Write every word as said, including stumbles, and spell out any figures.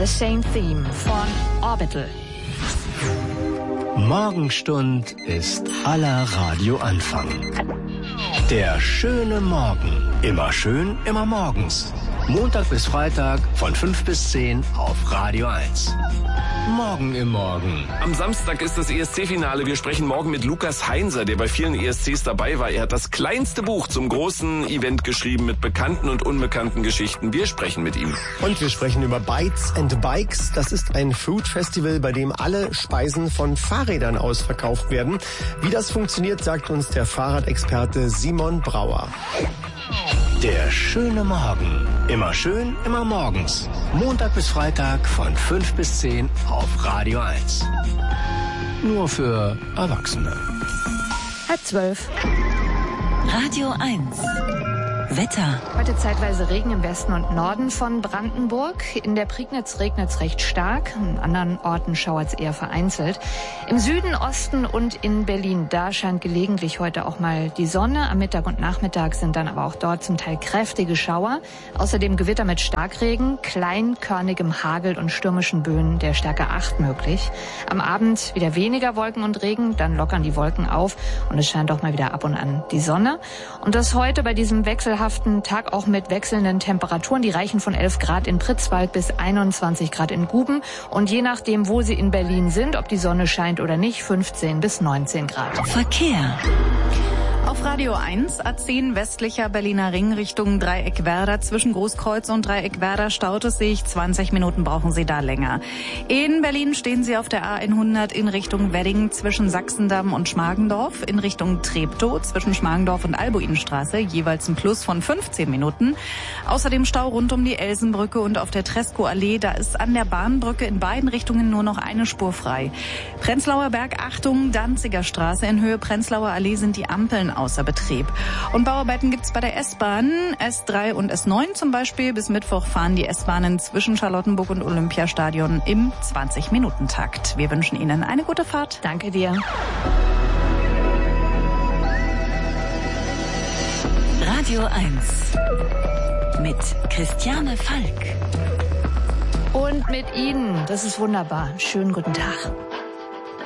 The Same Theme von Orbital. Morgenstund ist aller Radioanfang. Der schöne Morgen. Immer schön, immer morgens. Montag bis Freitag von fünf bis zehn auf Radio eins. Morgen im Morgen. Am Samstag ist das E S C-Finale. Wir sprechen morgen mit Lukas Heinser, der bei vielen E S Cs dabei war. Er hat das kleinste Buch zum großen Event geschrieben mit bekannten und unbekannten Geschichten. Wir sprechen mit ihm. Und wir sprechen über Bites and Bikes. Das ist ein Food Festival, bei dem alle Speisen von Fahrrädern aus verkauft werden. Wie das funktioniert, sagt uns der Fahrradexperte Simon Brauer. Der schöne Morgen. Immer schön, immer morgens. Montag bis Freitag von fünf bis zehn auf Radio eins. Nur für Erwachsene. Halb zwölf. Radio eins. Wetter. Heute zeitweise Regen im Westen und Norden von Brandenburg. In der Prignitz regnet es recht stark. An anderen Orten schauert es eher vereinzelt. Im Süden, Osten und in Berlin, da scheint gelegentlich heute auch mal die Sonne. Am Mittag und Nachmittag sind dann aber auch dort zum Teil kräftige Schauer. Außerdem Gewitter mit Starkregen, kleinkörnigem Hagel und stürmischen Böen der Stärke acht möglich. Am Abend wieder weniger Wolken und Regen, dann lockern die Wolken auf und es scheint auch mal wieder ab und an die Sonne. Und das heute bei diesem wechselhaften Tag auch mit wechselnden Temperaturen. Die reichen von elf Grad in Pritzwalk bis einundzwanzig Grad in Guben. Und je nachdem, wo Sie in Berlin sind, ob die Sonne scheint oder nicht, fünfzehn bis neunzehn Grad. Verkehr. Auf Radio eins, A zehn westlicher Berliner Ring Richtung Dreieckwerder. Zwischen Großkreuz und Dreieckwerder staut es sich. zwanzig Minuten brauchen Sie da länger. In Berlin stehen Sie auf der A hundert in Richtung Wedding zwischen Sachsendamm und Schmargendorf. In Richtung Treptow zwischen Schmargendorf und Albuinstraße jeweils ein Plus von fünfzehn Minuten. Außerdem Stau rund um die Elsenbrücke und auf der Treskoallee. Da ist an der Bahnbrücke in beiden Richtungen nur noch eine Spur frei. Prenzlauer Berg, Achtung, Danziger Straße. In Höhe Prenzlauer Allee sind die Ampeln außer Betrieb. Und Bauarbeiten gibt's bei der S-Bahn. S drei und S neun zum Beispiel. Bis Mittwoch fahren die S-Bahnen zwischen Charlottenburg und Olympiastadion im zwanzig-Minuten-Takt. Wir wünschen Ihnen eine gute Fahrt. Danke dir. Radio eins. Mit Christiane Falk. Und mit Ihnen. Das ist wunderbar. Schönen guten Tag.